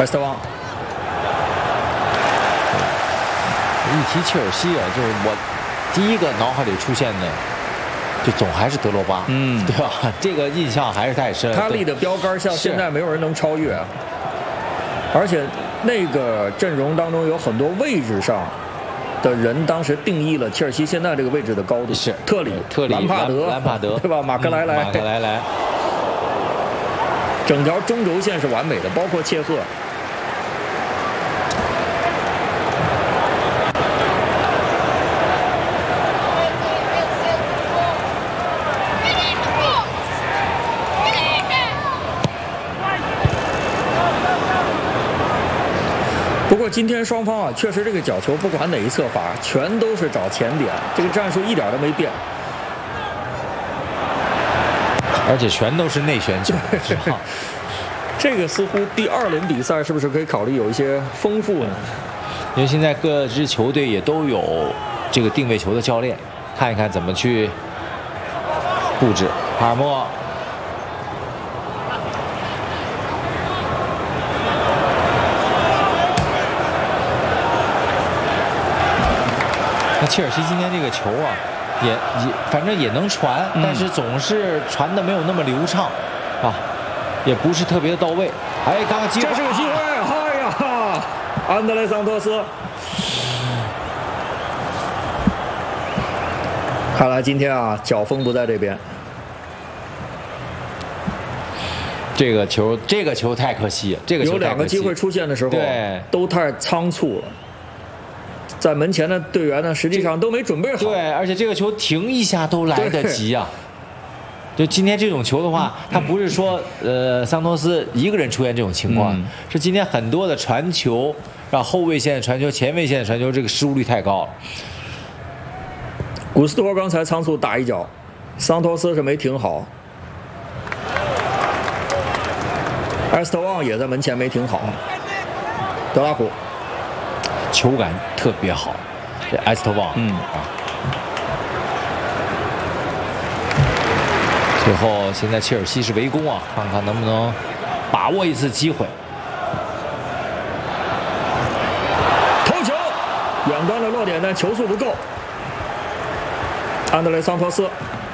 埃斯特旺。 一提切尔西啊，就是我第一个脑海里出现的，就总还是德罗巴，对吧？这个印象还是太深了。 他立的标杆，像现在没有人能超越啊。而且那个阵容当中有很多位置上的人，当时定义了切尔西现在这个位置的高度。 是特里、兰帕德，对吧？马克莱莱，整条中轴线是完美的，包括切赫。不过今天双方啊，确实这个角球不管哪一侧罚，全都是找前点，这个战术一点都没变， 而且全都是内旋球，是吧？ 这个似乎第2轮比赛是不是可以考虑有一些丰富呢？ 因为现在各支球队也都有这个定位球的教练，看一看怎么去布置。帕尔默。切尔西今天这个球啊，也反正也能传，但是总是传的没有那么流畅，啊，也不是特别的到位。哎，刚刚机会， 这是个机会！哎呀，安德雷桑托斯，看来今天啊，脚风不在这边。 这个球太可惜，这个球有2个机会出现的时候，对，都太仓促了。在门前的队员呢，实际上都没准备好。 对，而且这个球停一下都来得及啊。就今天这种球的话，他不是说桑托斯一个人出现这种情况，是今天很多的传球，让后卫线的传球、前卫线的传球，这个失误率太高了。 古斯托刚才仓促打一脚，桑托斯是没停好。埃斯特旺也在门前没停好。德拉古。 球感特别好，这埃斯特旺，最后现在切尔西是围攻啊，看看能不能把握一次机会。 头球，远端的落点，但球速不够。安德雷桑托斯，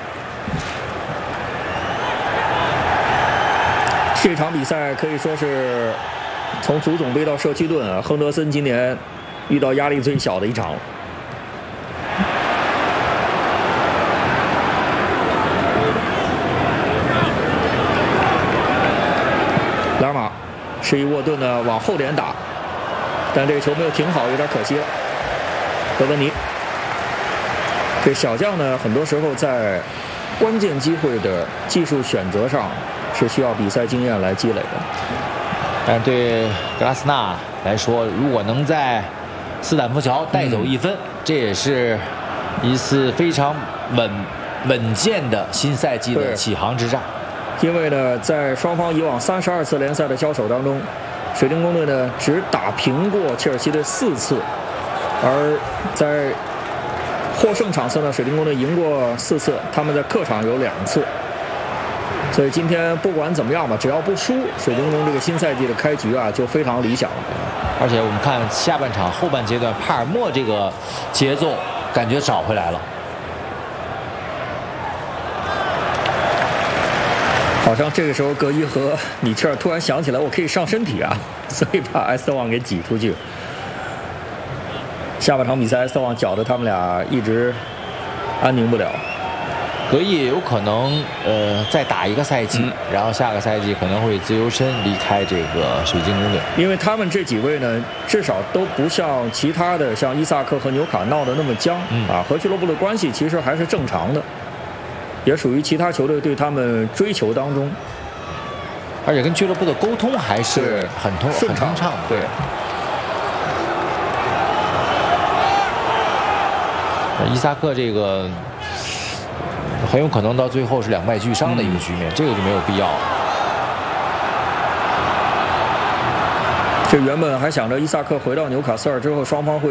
这场比赛可以说是从足总杯到社区盾啊，亨德森今年遇到压力最小的一场了。拉尔马示意沃顿呢往后点打，但这个球没有停好，有点可惜了。德文尼，这小将呢，很多时候在关键机会的技术选择上是需要比赛经验来积累的。 但对格拉斯纳来说，如果能在斯坦福桥带走1分，这也是一次非常稳健的新赛季的起航之战。 因为呢，在双方以往32次联赛的交手当中，水晶宫队呢只打平过切尔西队4次，而在获胜场次呢，水晶宫队赢过4次，他们在客场有2次。所以今天不管怎么样吧，只要不输，水晶宫这个新赛季的开局啊就非常理想了。 而且我们看下半场后半阶段，帕尔默这个节奏感觉找回来了。 好像这个时候格伊和米切尔突然想起来，我可以上身体啊，所以把埃斯特旺给挤出去。下半场比赛，埃斯特旺搅得他们俩一直安宁不了。 格伊也有可能再打一个赛季，然后下个赛季可能会自由身离开这个水晶宫队。 因为他们这几位呢，至少都不像其他的像伊萨克和纽卡闹得那么僵，和俱乐部的关系其实还是正常的，也属于其他球队对他们追求当中， 而且跟俱乐部的沟通还是很顺畅的。 对。 伊萨克这个很有可能到最后是2败俱伤的一个局面，这个就没有必要了。 这原本还想着伊萨克回到纽卡斯尔之后，双方会